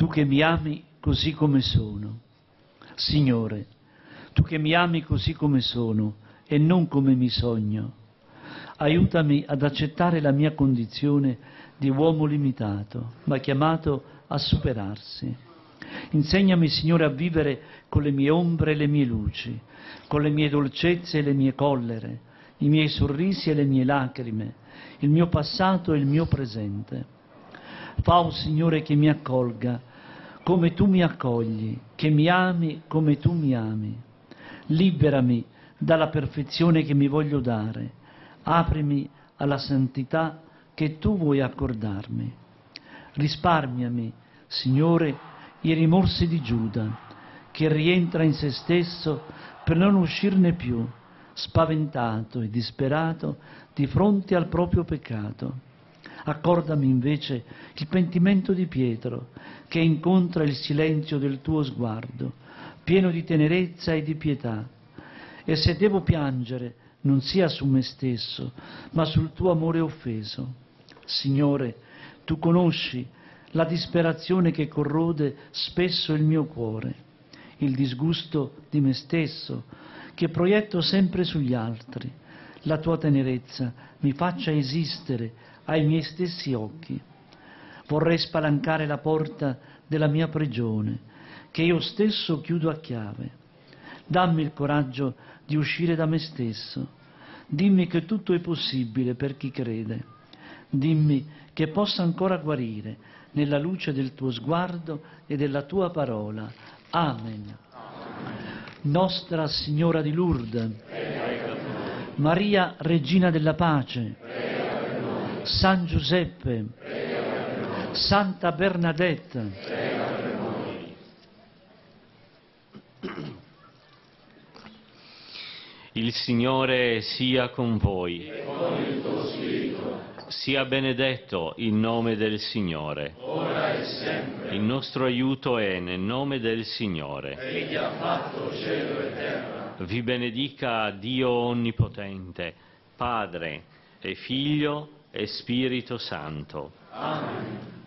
Tu che mi ami così come sono. Signore, Tu che mi ami così come sono e non come mi sogno, aiutami ad accettare la mia condizione di uomo limitato, ma chiamato a superarsi. Insegnami, Signore, a vivere con le mie ombre e le mie luci, con le mie dolcezze e le mie collere, i miei sorrisi e le mie lacrime, il mio passato e il mio presente. Fa, oh Signore, che mi accolga come Tu mi accogli, che mi ami come Tu mi ami. Liberami dalla perfezione che mi voglio dare, aprimi alla santità che Tu vuoi accordarmi. Risparmiami, Signore, i rimorsi di Giuda, che rientra in se stesso per non uscirne più, spaventato e disperato di fronte al proprio peccato. Accordami invece il pentimento di Pietro, che incontra il silenzio del Tuo sguardo, pieno di tenerezza e di pietà. E se devo piangere, non sia su me stesso, ma sul Tuo amore offeso. Signore, Tu conosci la disperazione che corrode spesso il mio cuore, il disgusto di me stesso che proietto sempre sugli altri. La Tua tenerezza mi faccia esistere ai miei stessi occhi. Vorrei spalancare la porta della mia prigione, che io stesso chiudo a chiave. Dammi il coraggio di uscire da me stesso. Dimmi che tutto è possibile per chi crede. Dimmi che posso ancora guarire nella luce del Tuo sguardo e della Tua parola. Amen. Nostra Signora di Lourdes, Maria Regina della Pace, San Giuseppe, Santa Bernadette, il Signore sia con voi. E con il tuo spirito. Sia benedetto il nome del Signore. Ora e sempre. Il nostro aiuto è nel nome del Signore. Egli ha fatto cielo e terra. Vi benedica Dio Onnipotente, Padre e Figlio e Spirito Santo. Amen.